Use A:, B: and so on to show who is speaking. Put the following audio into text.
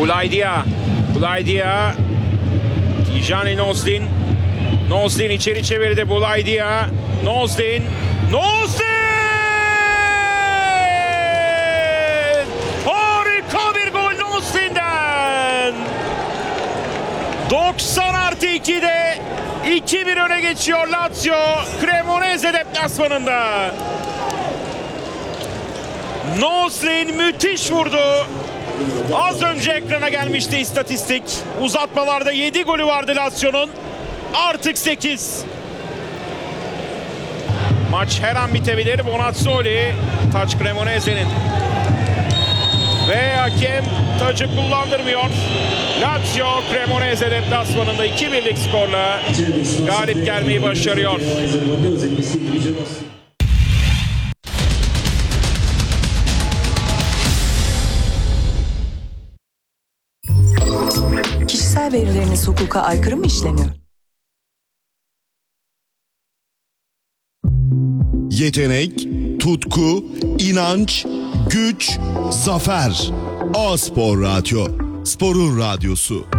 A: Boulay Tijani Nozdin içeri çevirdi. Boulay Nozdin harika bir gol Nozdin'den. 90+2'de 2-1 öne geçiyor Lazio Cremonese deplasmanında. Nozdin müthiş vurdu. Az önce ekrana gelmişti istatistik. Uzatmalarda 7 golü vardı Lazio'nun. Artık 8. Maç her an bitebilir. Bonazzoli taç Cremonese'nin. Ve hakem tacı kullandırmıyor. Lazio Cremonese deplasmanında 2-1'lik skorla galip gelmeyi başarıyor.
B: Kişisel verileriniz hukuka aykırı mı işleniyor?
C: Yetenek, tutku, inanç, güç, zafer. A-Spor Radyo. Sporun radyosu.